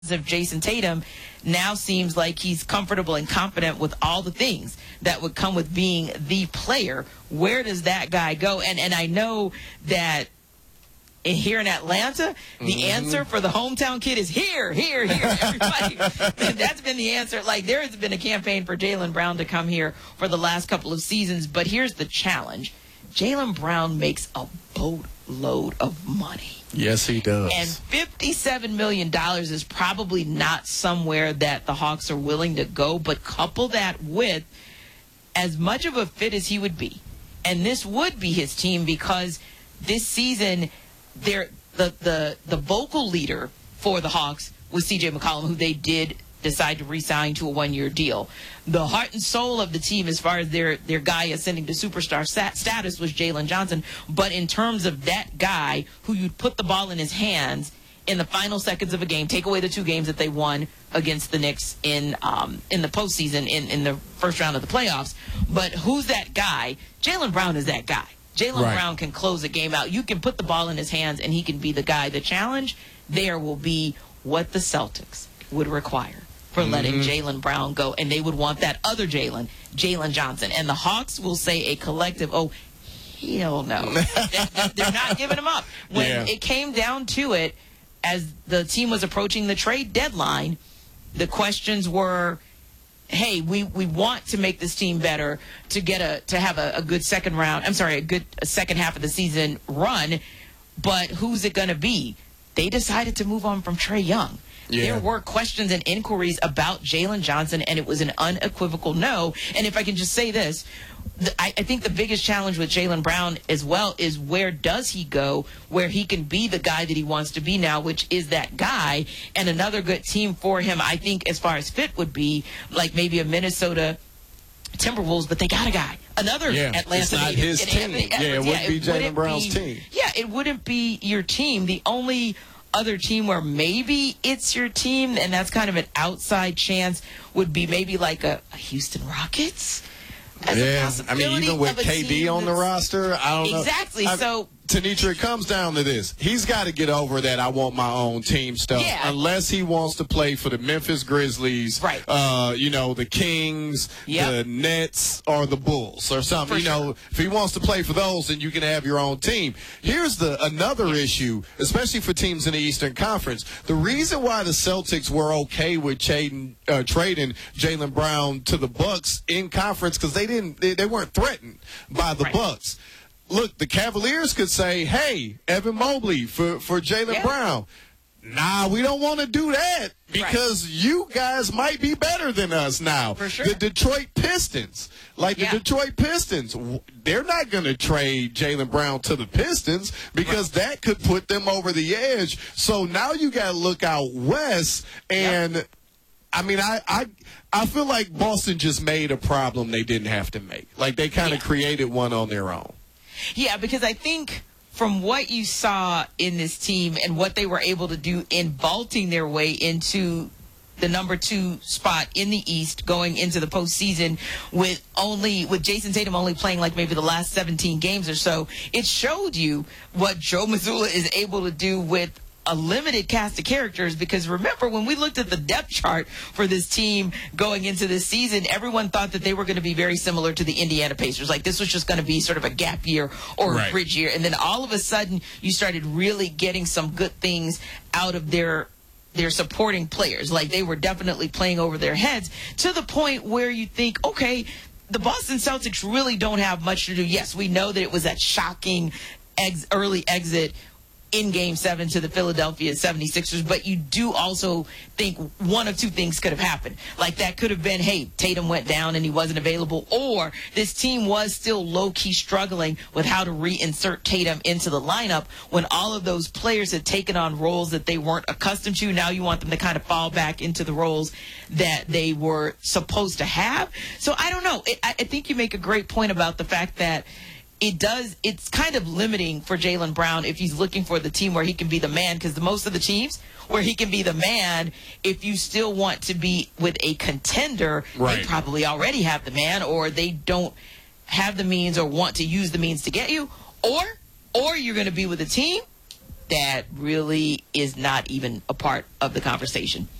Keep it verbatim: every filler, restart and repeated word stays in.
of Jason Tatum now seems like he's comfortable and confident with all the things that would come with being the player. Where does that guy go? And and I know that in, here in Atlanta, the mm-hmm. answer for the hometown kid is here, here, here. Everybody, that's been the answer. Like, there has been a campaign for Jaylen Brown to come here for the last couple of seasons. But here's the challenge. Jaylen Brown makes a boatload of money. Yes, he does. And fifty-seven million dollars is probably not somewhere that the Hawks are willing to go, but couple that with as much of a fit as he would be. And this would be his team because this season, they're, the, the, the vocal leader for the Hawks was C J McCollum, who they did decide to re-sign to a one-year deal. The heart and soul of the team as far as their, their guy ascending to superstar stat- status was Jalen Johnson. But in terms of that guy who you'd put the ball in his hands in the final seconds of a game, take away the two games that they won against the Knicks in um, in the postseason, in, in the first round of the playoffs. But who's that guy? Jaylen Brown is that guy. Jaylen right. Brown can close a game out. You can put the ball in his hands, and he can be the guy. The challenge there will be what the Celtics would require for letting mm-hmm. Jaylen Brown go, and they would want that other Jalen, Jalen Johnson. And the Hawks will say a collective, oh, hell no. They're not giving him up. When yeah. it came down to it, as the team was approaching the trade deadline, the questions were, hey, we, we want to make this team better to get a to have a, a good second round, I'm sorry, a good a second half of the season run, but who's it going to be? They decided to move on from Trae Young. Yeah. There were questions and inquiries about Jalen Johnson, and it was an unequivocal no. And if I can just say this, the, I, I think the biggest challenge with Jaylen Brown as well is where does he go where he can be the guy that he wants to be now, which is that guy. And another good team for him, I think, as far as fit would be like maybe a Minnesota Timberwolves, but they got a guy. Another yeah, Atlanta it's not his team. Yeah, it wouldn't yeah, be Jaylen Brown's be, team. Yeah, it wouldn't be your team. The only other team where maybe it's your team, and that's kind of an outside chance, would be maybe like a, a Houston Rockets. As yeah, I mean, even with K D on the roster, I don't exactly. know. Exactly. So, Tenitra, it comes down to this. He's got to get over that I want my own team stuff. Yeah. Unless he wants to play for the Memphis Grizzlies, right. uh, you know, the Kings, yep. the Nets, or the Bulls or something. For you know, sure. if he wants to play for those, then you can have your own team. Here's the another yeah. issue, especially for teams in the Eastern Conference. The reason why the Celtics were okay with trading, uh, trading Jaylen Brown to the Bucks in conference because they didn't, they, they weren't threatened by the right. Bucks. Look, the Cavaliers could say, hey, Evan Mobley for, for Jaylen yeah. Brown. Nah, we don't want to do that because right. you guys might be better than us now. For sure. The Detroit Pistons, like yeah. the Detroit Pistons, they're not going to trade Jaylen Brown to the Pistons because right. that could put them over the edge. So now you got to look out west and yep. I mean, I, I I feel like Boston just made a problem they didn't have to make. Like they kind of yeah. created one on their own. Yeah, because I think from what you saw in this team and what they were able to do in vaulting their way into the number two spot in the East going into the postseason with only with Jason Tatum only playing like maybe the last seventeen games or so, it showed you what Joe Mazzulla is able to do with a limited cast of characters. Because remember, when we looked at the depth chart for this team going into this season, everyone thought that they were going to be very similar to the Indiana Pacers. Like this was just going to be sort of a gap year or right. a bridge year. And then all of a sudden you started really getting some good things out of their their supporting players. Like they were definitely playing over their heads to the point where you think, okay, the Boston Celtics really don't have much to do. Yes, we know that it was that shocking ex- early exit in Game seven to the Philadelphia seventy-sixers, but you do also think one of two things could have happened. Like that could have been, hey, Tatum went down and he wasn't available, or this team was still low-key struggling with how to reinsert Tatum into the lineup when all of those players had taken on roles that they weren't accustomed to. Now you want them to kind of fall back into the roles that they were supposed to have. So I don't know. It, I, I think you make a great point about the fact that It does. It's kind of limiting for Jaylen Brown if he's looking for the team where he can be the man, because most of the teams where he can be the man, if you still want to be with a contender, right. they probably already have the man, or they don't have the means or want to use the means to get you, or or you're going to be with a team that really is not even a part of the conversation.